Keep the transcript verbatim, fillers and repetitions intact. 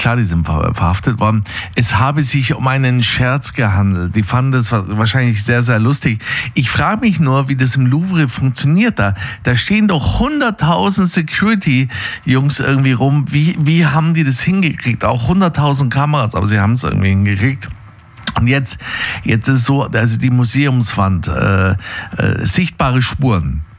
klar, die sind verhaftet worden. Es habe sich um einen Scherz gehandelt. Die fanden das wahrscheinlich sehr, sehr lustig. Ich frage mich nur, wie das im Louvre funktioniert. Da, da stehen doch hunderttausend Security-Jungs irgendwie rum. Wie, wie haben die das hingekriegt? Auch hunderttausend Kameras, aber sie haben es irgendwie hingekriegt. Und jetzt, jetzt ist es so, also die Museumswand, äh, äh, sichtbare Spuren.